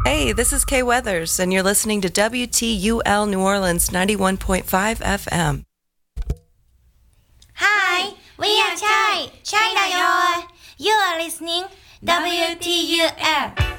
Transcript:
Hey, this is Kay Weathers, and you're listening to WTUL New Orleans 91.5 FM. Hi, we are Chai, Chai だよ。You are listening WTUL.